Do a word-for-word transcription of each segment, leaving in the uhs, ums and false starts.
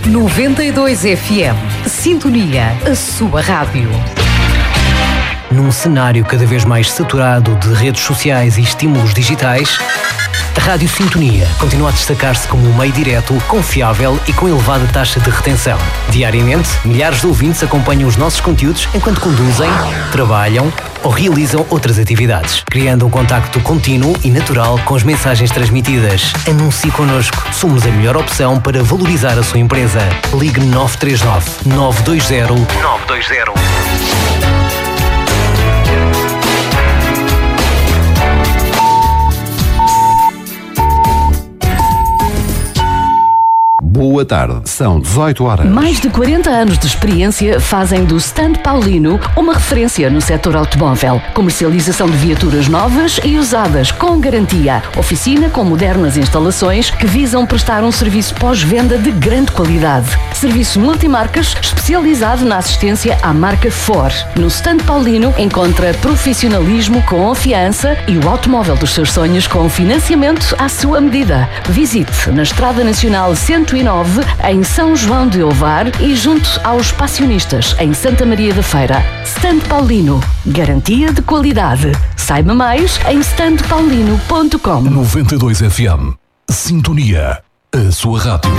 noventa e dois F M. Sintonia, a sua rádio. Num cenário cada vez mais saturado de redes sociais e estímulos digitais, a Rádio Sintonia continua a destacar-se como um meio direto, confiável e com elevada taxa de retenção. Diariamente, milhares de ouvintes acompanham os nossos conteúdos enquanto conduzem, trabalham ou realizam outras atividades, criando um contacto contínuo e natural com as mensagens transmitidas. Anuncie connosco. Somos a melhor opção para valorizar a sua empresa. Ligue nove três nove, nove dois zero, nove dois zero. Boa tarde, são dezoito horas. Mais de quarenta anos de experiência fazem do Stand Paulino uma referência no setor automóvel. Comercialização de viaturas novas e usadas com garantia. Oficina com modernas instalações que visam prestar um serviço pós-venda de grande qualidade. Serviço multimarcas especializado na assistência à marca Ford. No Stand Paulino encontra profissionalismo, confiança e o automóvel dos seus sonhos com financiamento à sua medida. Visite na Estrada Nacional cento e nove, em São João de Ovar e junto aos passionistas, em Santa Maria da Feira. Stand Paulino, garantia de qualidade. Saiba mais em stand paulino ponto com. noventa e dois F M. Sintonia, a sua rádio.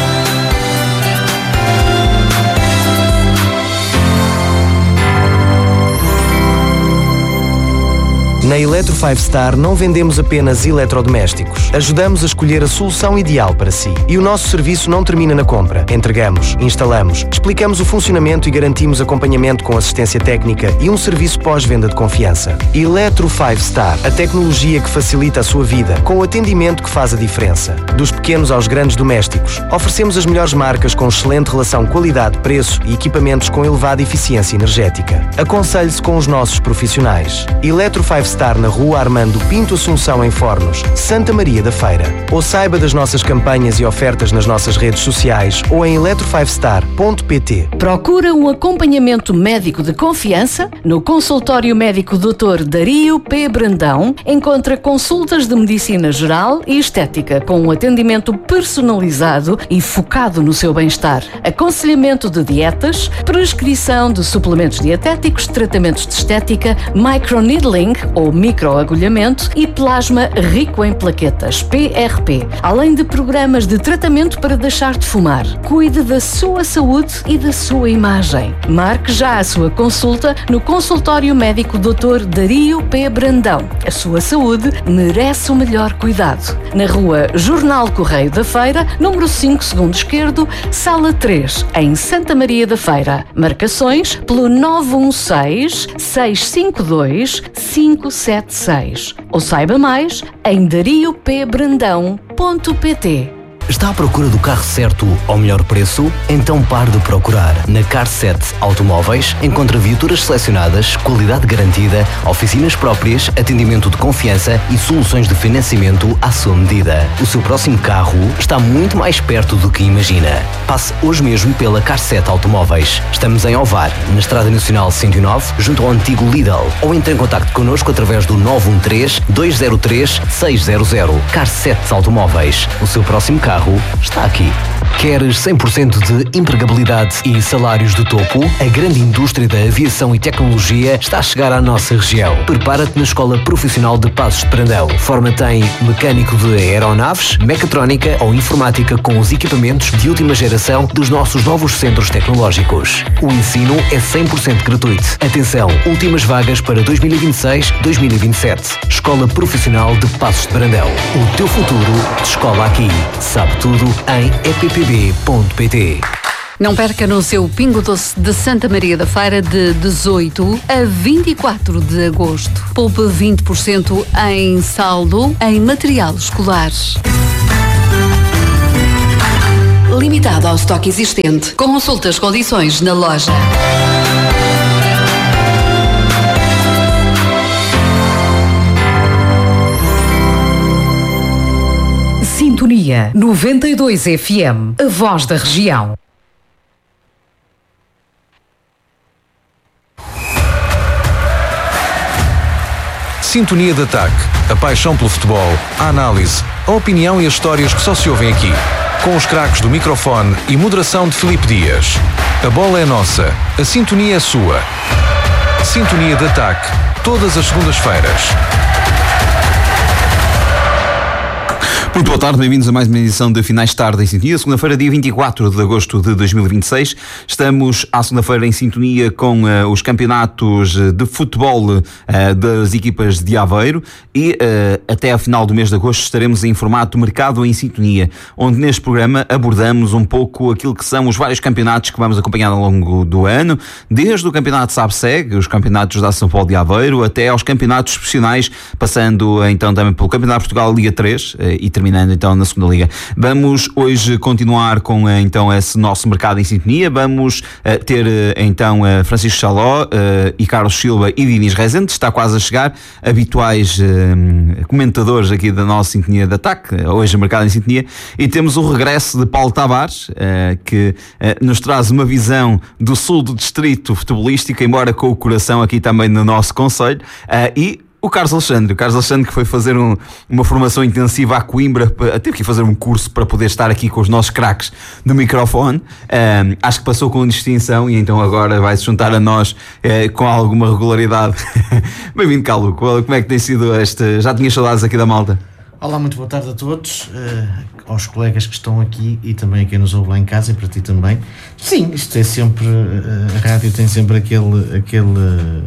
Na Eletro cinco Star não vendemos apenas eletrodomésticos. Ajudamos a escolher a solução ideal para si. E o nosso serviço não termina na compra. Entregamos, instalamos, explicamos o funcionamento e garantimos acompanhamento com assistência técnica e um serviço pós-venda de confiança. Eletro cinco Star, a tecnologia que facilita a sua vida, com o atendimento que faz a diferença. Dos pequenos aos grandes domésticos, oferecemos as melhores marcas com excelente relação qualidade-preço e equipamentos com elevada eficiência energética. Aconselhe-se com os nossos profissionais. Eletro cinco Star na Rua Armando Pinto Assunção em Fornos, Santa Maria da Feira. Ou saiba das nossas campanhas e ofertas nas nossas redes sociais ou em eletro cinco star ponto pt. Procura um acompanhamento médico de confiança? No consultório médico doutor Dario P. Brandão encontra consultas de medicina geral e estética com um atendimento personalizado e focado no seu bem-estar. Aconselhamento de dietas, prescrição de suplementos dietéticos, tratamentos de estética, microneedling ou microagulhamento e plasma rico em plaquetas, P R P, além de programas de tratamento para deixar de fumar. Cuide da sua saúde e da sua imagem. Marque já a sua consulta no consultório médico doutor Dario P. Brandão. A sua saúde merece o melhor cuidado. Na Rua Jornal Correio da Feira, número cinco, segundo esquerdo, sala três, em Santa Maria da Feira. Marcações pelo nove um seis, seis cinco dois, cinco sete seis ou saiba mais em dario p brandão ponto pt. Está à procura do carro certo ao melhor preço? Então pare de procurar. Na Car sete Automóveis encontra viaturas selecionadas, qualidade garantida, oficinas próprias, atendimento de confiança e soluções de financiamento à sua medida. O seu próximo carro está muito mais perto do que imagina. Passe hoje mesmo pela Car sete Automóveis. Estamos em Ovar, na Estrada Nacional cento e nove, junto ao antigo Lidl. Ou entre em contacto connosco através do nove um três, dois zero três, seis zero zero. Car sete Automóveis. O seu próximo carro está aqui. Queres cem por cento de empregabilidade e salários de topo? A grande indústria da aviação e tecnologia está a chegar à nossa região. Prepara-te na Escola Profissional de Passos de Brandão. Forma-te em mecânico de aeronaves, mecatrónica ou informática com os equipamentos de última geração dos nossos novos centros tecnológicos. O ensino é cem por cento gratuito. Atenção, últimas vagas para dois mil e vinte e seis, dois mil e vinte e sete. Escola Profissional de Passos de Brandão. O teu futuro de escola aqui. Sabe tudo em e p p b ponto p t. Não perca no seu Pingo Doce de Santa Maria da Feira de dezoito a vinte e quatro de agosto. Poupe vinte por cento em saldo em material escolar. Limitado ao estoque existente. Consulte as condições na loja. Sintonia noventa e dois F M, a voz da região. Sintonia de ataque, a paixão pelo futebol, a análise, a opinião e as histórias que só se ouvem aqui. Com os craques do microfone e moderação de Filipe Dias. A bola é nossa, a sintonia é sua. Sintonia de Ataque, todas as segundas-feiras. Muito boa tarde, bem-vindos a mais uma edição de Finais de Tarde em Sintonia. Segunda-feira, dia vinte e quatro de agosto de dois mil e vinte e seis. Estamos à segunda-feira em sintonia com uh, os campeonatos de futebol uh, das equipas de Aveiro e uh, até ao final do mês de agosto estaremos em formato Mercado em Sintonia, onde neste programa abordamos um pouco aquilo que são os vários campeonatos que vamos acompanhar ao longo do ano, desde o campeonato SABSEG, os campeonatos da São Paulo de Aveiro, até aos campeonatos profissionais, passando então também pelo Campeonato de Portugal Liga três uh, e terminando então na segunda liga. Vamos hoje continuar com então esse nosso Mercado em Sintonia. Vamos uh, ter uh, então uh, Francisco Chaló uh, e Carlos Silva e Dinis Rezende, está quase a chegar, habituais uh, comentadores aqui da nossa Sintonia de Ataque, uh, hoje Mercado em Sintonia, e temos o regresso de Paulo Tavares, uh, que uh, nos traz uma visão do sul do distrito futebolístico, embora com o coração aqui também no nosso concelho, uh, e o Carlos Alexandre, o Carlos Alexandre que foi fazer um, uma formação intensiva a Coimbra, teve que fazer um curso para poder estar aqui com os nossos craques do microfone, um, acho que passou com distinção e então agora vai se juntar a nós uh, com alguma regularidade. Bem-vindo, Carlos, como é que tem sido este, já tinhas saudades aqui da malta? Olá, muito boa tarde a todos, uh, aos colegas que estão aqui e também a quem nos ouve lá em casa e para ti também. Sim, isto é sempre, uh, a rádio tem sempre aquele... aquele uh,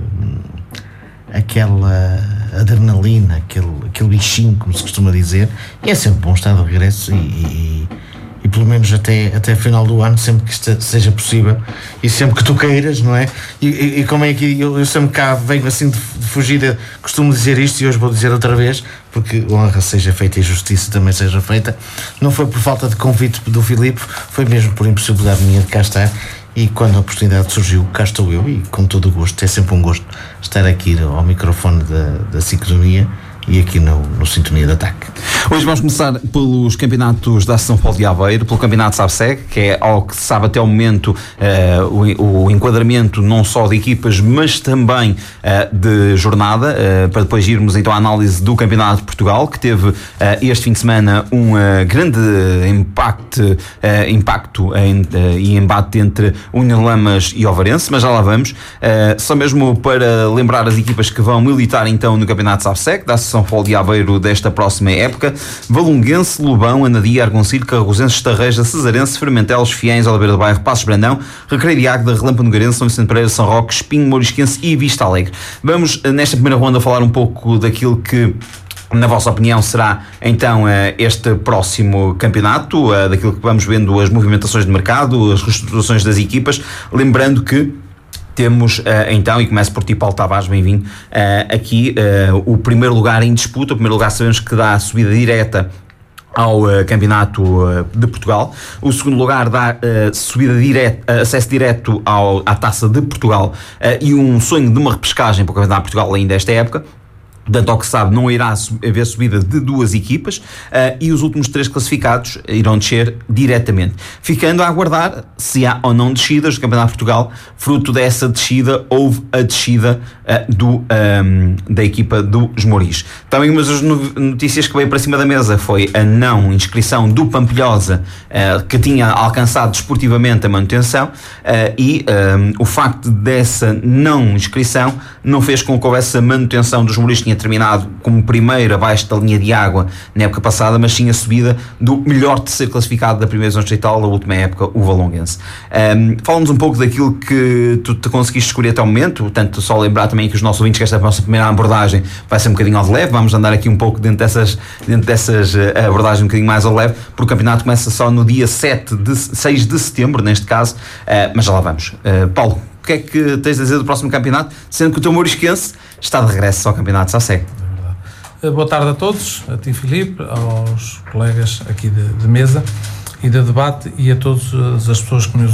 aquela adrenalina, aquele, aquele bichinho, como se costuma dizer, e é sempre bom estar de regresso e, e, e pelo menos até, até final do ano, sempre que isto seja possível e sempre que tu queiras, não é? E, e, e como é que eu, eu sempre cá venho assim de, de fugida, costumo dizer isto e hoje vou dizer outra vez, porque honra seja feita e justiça também seja feita, não foi por falta de convite do Filipe, foi mesmo por impossibilidade minha de cá estar. E quando a oportunidade surgiu, cá estou eu e com todo o gosto, é sempre um gosto estar aqui ao microfone da, da Sintonia e aqui no, no Sintonia de Ataque. Hoje vamos começar pelos campeonatos da São Paulo de Aveiro, pelo campeonato SABSEG, que é ao que se sabe até o momento uh, o, o enquadramento não só de equipas, mas também uh, de jornada, uh, para depois irmos então à análise do Campeonato de Portugal, que teve uh, este fim de semana um uh, grande impacto, uh, impacto em, uh, e embate entre União Lamas e Ovarense, mas já lá vamos. Uh, só mesmo para lembrar as equipas que vão militar então no Campeonato SABSEG, da São Paulo de Aveiro desta próxima época: Valonguense, Lobão, Anadia, Argoncilho, Carrozense, Estarreja, Cesarense, Fermentelos, Fiéns, Oliveira do Bairro, Passos Brandão, Recreio de Águeda, Relâmpago Nogueirense, São Vicente Pereira, São Roque, Espinho, Mourisquense e Vista Alegre. Vamos nesta primeira ronda falar um pouco daquilo que, na vossa opinião, será então este próximo campeonato, daquilo que vamos vendo, as movimentações de mercado, as reestruturações das equipas, lembrando que temos uh, então, e começo por ti, Paulo Tavares, bem-vindo, uh, aqui uh, o primeiro lugar em disputa. O primeiro lugar sabemos que dá a subida direta ao uh, Campeonato uh, de Portugal. O segundo lugar dá uh, subida direta, uh, acesso direto ao, à Taça de Portugal uh, e um sonho de uma repescagem para o Campeonato de Portugal ainda esta época. Portanto, ao que se sabe, não irá haver subida de duas equipas uh, e os últimos três classificados irão descer diretamente, ficando a aguardar se há ou não descidas do Campeonato de Portugal. Fruto dessa descida, houve a descida uh, do, um, da equipa do Esmoriz. Também umas das notícias que veio para cima da mesa foi a não inscrição do Pampilhosa, uh, que tinha alcançado desportivamente a manutenção, uh, e um, o facto dessa não inscrição não fez com que houvesse a manutenção dos Esmoriz. Tinha terminado como primeiro abaixo da linha de água na época passada, mas tinha subida do melhor terceiro classificado da primeira zona distrital da última época, o Valonguense. Um, Fala-nos um pouco daquilo que tu te conseguiste escolher até o momento. Portanto, só lembrar também que os nossos ouvintes que esta nossa primeira abordagem vai ser um bocadinho ao de leve, vamos andar aqui um pouco dentro dessas, dentro dessas uh, abordagens um bocadinho mais ao leve, porque o campeonato começa só no dia sete de, seis de setembro, neste caso, uh, mas já lá vamos. Uh, Paulo, o que é que tens a dizer do próximo campeonato, sendo que o teu Mourisquense está de regresso ao campeonato SABSEG? É verdade. Boa tarde a todos, a ti, Filipe, aos colegas aqui de, de mesa e de debate e a todas as pessoas que nos,